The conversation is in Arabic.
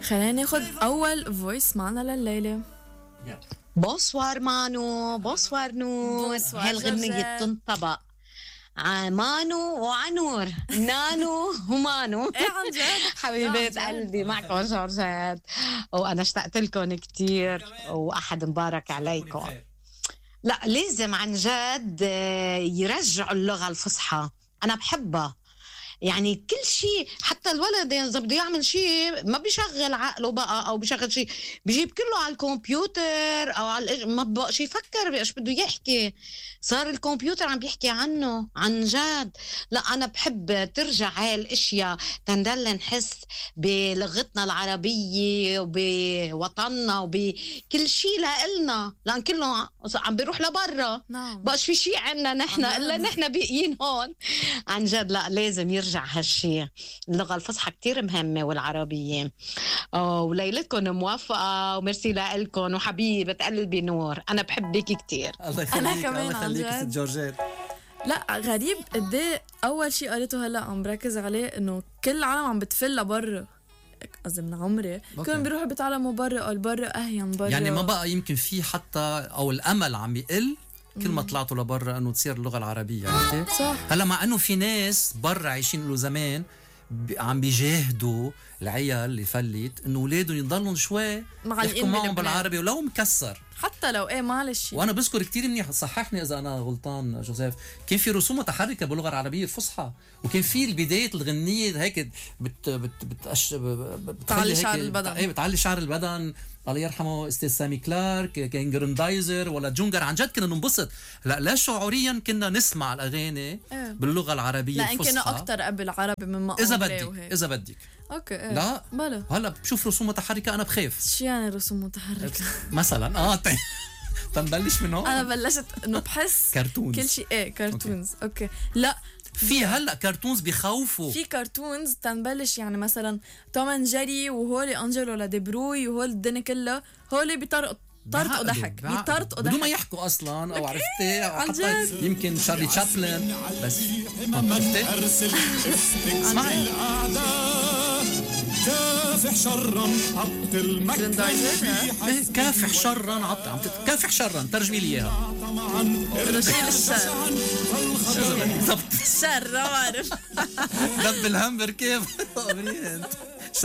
خلينا ناخد أول فويس معنا لليلة. بونسوار مانو، بونسوار نور. بونسوار هالغنية جورجيت. تنطبق مانو وعنور، نانو ومانو. ايه عن جد؟ حبيبات عن جد. قلبي، معكم جورجيت، وانا اشتقت لكم كتير واحد مبارك عليكم. لا لازم عن جد يرجعوا اللغة الفصحى، انا بحبها. يعني كل شيء، حتى الولد اذا بده يعمل شيء ما بيشغل عقله بقى او بيشغل شيء، بيجيب كله على الكمبيوتر او على ما بقى شيء يفكر بايش بده يحكي. صار الكمبيوتر عم بيحكي عنه عن جد. لا انا بحب ترجع هاي الاشياء تندل نحس بلغتنا العربيه وبوطننا وبكل شيء لنا، لان كله عم بيروح لبرا. نعم. بقاش في شيء عنا نحن الا نحن باقيين هون. عن جد لا لازم يرجع هالشيء. اللغة الفصحى كتير مهمة والعربية. وليلتكم موافقة وميرسي لكم وحبيبة قلبي نور، أنا بحبك كتير. الله يخليك، كمان الله عن يخليك ست جد. جورجيت. لا غريب قديه أول شيء قريته هلا عم بركز عليه إنه كل العالم عم بتفل لبرا. قصدي من عمري كلهم بيروحوا بيتعلموا برا، قال برا أهين برا. يعني ما بقى يمكن في حتى او الامل عم يقل كل ما طلعتوا لبرا انه تصير اللغه العربيه. عرفتي؟ صح. هلا مع انه في ناس برا عايشين له زمان عم بيجاهدوا العيال اللي فلت انه اولادهم يضلوا شوي معلقين يحكوا معهم بلبنان. بالعربي ولو مكسر. حتى لو ايه معلش. وانا بذكر كتير منيح، صححني اذا انا غلطان جوزيف، كان في رسوم متحركه باللغه العربيه الفصحى، وكان في بدايه الغنيه هيك بتعلي شعر هيك البدن. ايه بتعلي شعر البدن. الله يرحمه استاذ سامي كلارك، كان جرندايزر ولا جونجر. عن جد كنا ننبسط. لا شعوريا كنا نسمع الاغاني إيه. باللغه العربيه لا الفصحى. يمكن اكثر قبل عربي مما اذا أنجلي بدك وهيك. اذا بدك. اوكي إيه. لا بلا هلا بشوف رسوم متحركه انا بخاف شو يعني رسوم متحركة؟ مثلا تنبلش من هون. انا بلشت انه بحس كرتونز. كل شيء ايه كرتونز. اوكي لا في هلا كرتونز بخوفوا. في كرتونز تنبلش يعني مثلا توم اند جيري وهولي انجلو لدبروي وهول الدنيا كلها هولي بيطرقوا ضحك بيطرقوا بدون ما ضحك. يحكوا اصلا او عرفتي أو عن حتى جد. يمكن شارلي تشابلن بس عرفتي. اسمعي كافح شرا عبد المكة جراندايزر. كافح شرا عم كافح شرا ترجمي لي اياها. رشيل الشر. بالضبط. الشر ما بعرف. دب الهمبر كيف.